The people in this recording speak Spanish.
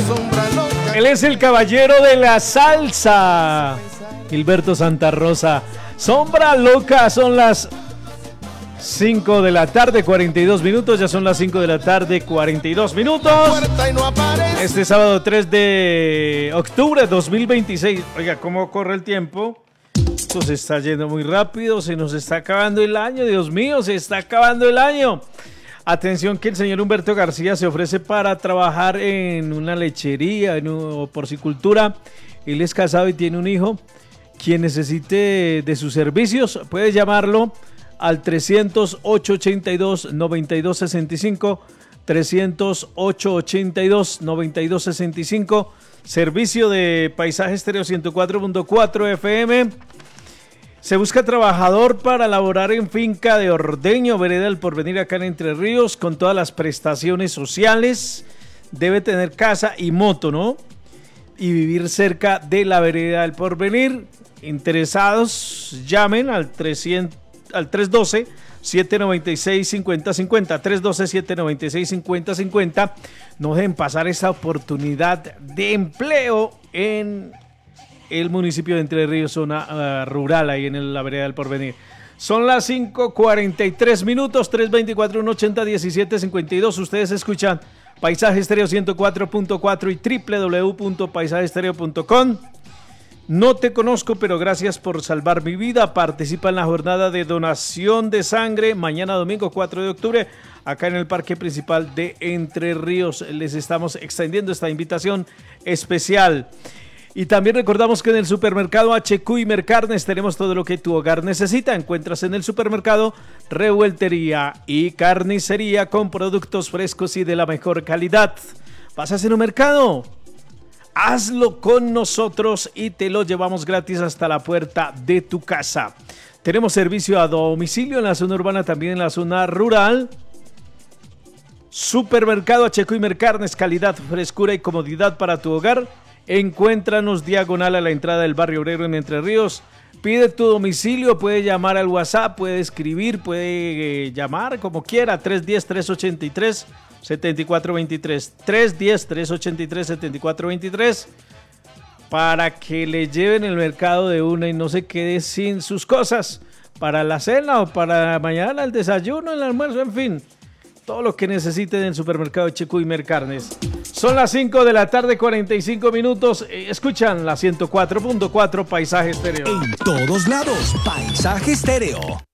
Él es el caballero de la salsa, Gilberto Santa Rosa. Sombra loca, son las 5 de la tarde, 42 minutos. Ya son las 5 de la tarde, 42 minutos. Este sábado 3 de octubre de 2026. Oiga, ¿cómo corre el tiempo? Esto se está yendo muy rápido. Se nos está acabando el año. Dios mío, se está acabando el año. Atención que el señor Humberto García se ofrece para trabajar en una lechería, o porcicultura. Él es casado y tiene un hijo. Quien necesite de sus servicios puede llamarlo al 300-882-9265, 300-882-9265, servicio de Paisaje Estéreo 104.4 FM. Se busca trabajador para laborar en finca de ordeño, vereda del Porvenir, acá en Entre Ríos, con todas las prestaciones sociales. Debe tener casa y moto, ¿no? Y vivir cerca de la vereda del Porvenir. Interesados, llamen al 312-796-5050, 312-796-5050. No dejen pasar esa oportunidad de empleo en el municipio de Entre Ríos, zona rural, ahí en la vereda del Porvenir. Son las 5:43 minutos, 324-180-1752. Ustedes escuchan Paisaje Estéreo 104.4 y www.paisajeestereo.com. No te conozco, pero gracias por salvar mi vida. Participa en la jornada de donación de sangre mañana domingo 4 de octubre acá en el Parque Principal de Entre Ríos. Les estamos extendiendo esta invitación especial. Y también recordamos que en el supermercado HQ y Mercarnes tenemos todo lo que tu hogar necesita. Encuentras en el supermercado revueltería y carnicería con productos frescos y de la mejor calidad. ¿Vas a hacer un mercado? Hazlo con nosotros y te lo llevamos gratis hasta la puerta de tu casa. Tenemos servicio a domicilio en la zona urbana, también en la zona rural. Supermercado HQ y Mercarnes, calidad, frescura y comodidad para tu hogar. Encuéntranos diagonal a la entrada del Barrio Obrero en Entre Ríos. Pide tu domicilio, puede llamar al WhatsApp, puede escribir, puede llamar como quiera, 310-383-7423, 310-383-7423, para que le lleven el mercado de una y no se quede sin sus cosas para la cena o para mañana, el desayuno, el almuerzo, en fin, todo lo que necesiten en el supermercado Checu y Mercarnes. Son las 5 de la tarde, 45 minutos. Escuchan la 104.4 Paisaje Estéreo. En todos lados, Paisaje Estéreo.